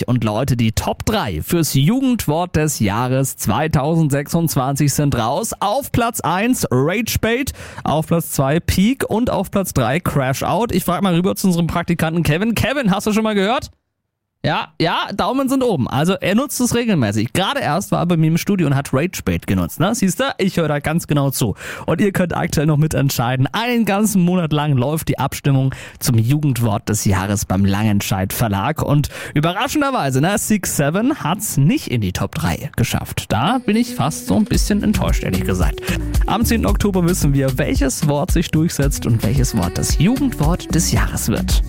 Und Leute, die Top 3 fürs Jugendwort des Jahres 2026 sind raus. Auf Platz 1 Ragebait, auf Platz 2 Peak und auf Platz 3 Crash Out. Ich frage mal rüber zu unserem Praktikanten Kevin. Kevin, hast du schon mal gehört? Ja, Daumen sind oben. Also er nutzt es regelmäßig. Gerade erst war er bei mir im Studio und hat Ragebait genutzt. Ne? Siehst du, ich höre da ganz genau zu. Und ihr könnt aktuell noch mitentscheiden. Einen ganzen Monat lang läuft die Abstimmung zum Jugendwort des Jahres beim Langenscheidt Verlag. Und überraschenderweise, 6-7 hat's nicht in die Top 3 geschafft. Da bin ich fast so ein bisschen enttäuscht, ehrlich gesagt. Am 10. Oktober wissen wir, welches Wort sich durchsetzt und welches Wort das Jugendwort des Jahres wird.